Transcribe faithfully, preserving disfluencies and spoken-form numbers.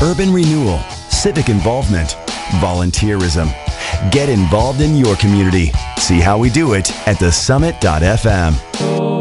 urban renewal, civic involvement, volunteerism. Get involved in your community. See how we do it at the summit dot f m.